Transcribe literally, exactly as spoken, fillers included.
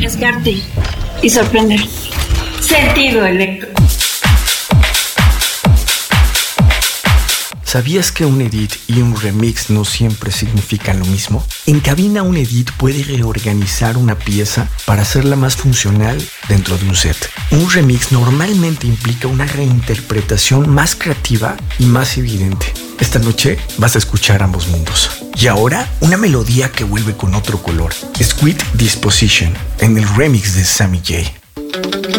arriesgarte y sorprender. Sentido Electro. ¿Sabías que un edit y un remix no siempre significan lo mismo? En Cabina, un edit puede reorganizar una pieza para hacerla más funcional dentro de un set. Un remix normalmente implica una reinterpretación más creativa y más evidente. Esta noche vas a escuchar ambos mundos. Y ahora, una melodía que vuelve con otro color. Sweet Disposition, en el remix de Sammy J.